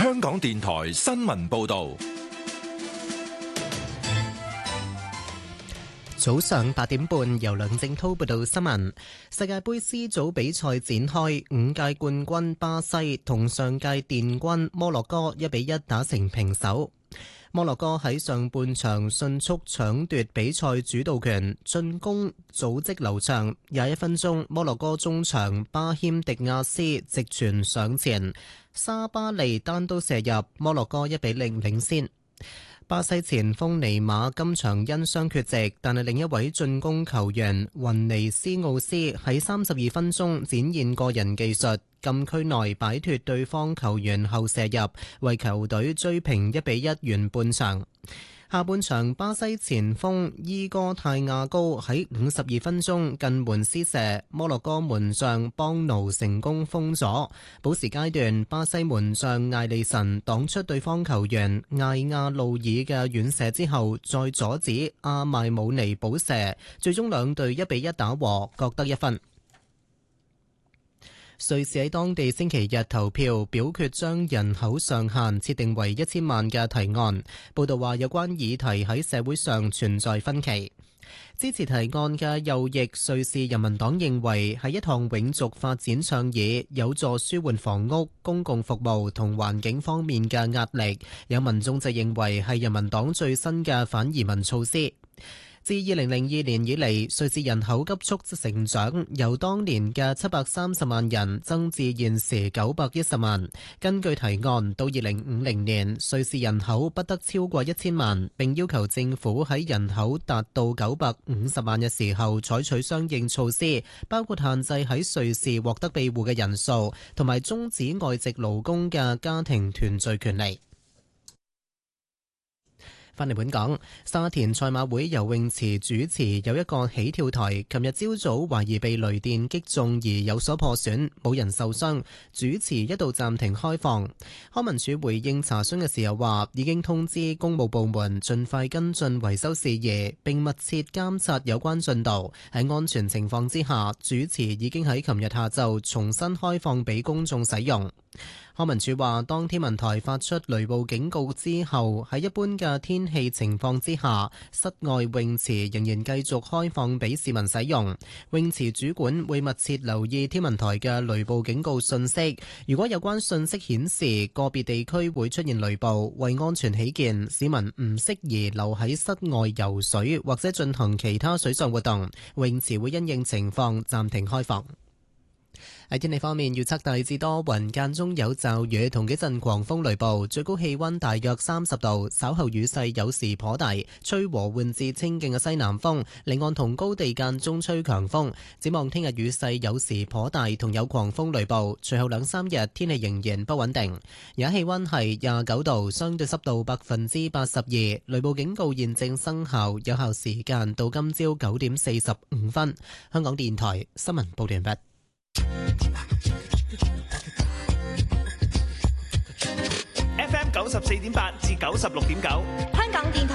香港電台新聞報道。 早上8點半，由梁正濤報道新聞。世界盃 C 組比賽展開，5屆冠軍巴西同上屆殿軍摩洛哥1-1打成平手。摩洛哥喺上半場迅速搶奪比賽主導權，進攻組織流暢。21分鐘，摩洛哥中場巴謙迪亞斯直傳上前，沙巴利單刀射入，摩洛哥1-0領先。巴西前鋒尼馬今場因傷缺席，但係另一位進攻球員雲尼斯奧斯喺32分鐘展現個人技術，禁區內擺脫對方球員後射入，為球隊追平1-1完半場。下半場，巴西前鋒伊哥泰亞高喺52分鐘近門施射，摩洛哥門將邦奴成功封鎖。補時階段，巴西門將艾利臣擋出對方球員艾亞路爾嘅遠射之後，再阻止阿邁姆尼補射，最終兩隊1-1打和，各得一分。瑞士喺當地星期日投票表決將人口上限設定為1000萬嘅提案。報道話有關議題喺社會上存在分歧。支持提案嘅右翼瑞士人民黨認為係一項永續發展倡議，有助舒緩房屋、公共服務同環境方面嘅壓力。有民眾就認為係人民黨最新嘅反移民措施。自2002年以嚟，瑞士人口急速成長，由當年嘅730萬人增至現時910萬。根據提案，到2050年，瑞士人口不得超過1000萬，並要求政府喺人口達到950萬嘅時候採取相應措施，包括限制喺瑞士獲得庇護嘅人數，同埋終止外籍勞工嘅家庭團聚權利。返嚟本港，沙田賽馬會游泳池主池有一個起跳台，琴日朝早懷疑被雷電擊中而有所破損，冇人受傷，主池一度暫停開放。康文署回應查詢嘅時候話，已經通知公務部門盡快跟進維修事宜，並密切監察有關進度。喺安全情況之下，主池已經喺琴日下晝重新開放俾公眾使用。康文署話，當天文台發出雷暴警告之後，喺一般嘅天氣情況之下，室外泳池仍然繼續開放俾市民使用。泳池主管會密切留意天文台嘅雷暴警告信息，如果有關信息顯示個別地區會出現雷暴，為安全起見，市民唔適宜留喺室外游水或者進行其他水上活動，泳池會因應情況暫停開放。喺天氣方面，預測大致多雲，間中有驟雨同幾陣狂風雷暴，最高氣溫大約30度，稍後雨勢有時頗大，吹和緩至清勁嘅西南風，離岸同高地間中吹強風。展望聽日雨勢有時頗大，同有狂風雷暴，隨後2-3日天氣仍然不穩定。而家氣溫係29度，相對濕度82%，雷暴警告現正生效，有效時間到今朝9點45分。香港電台新聞報道完畢。 FM 94.8至96.9，香港電台。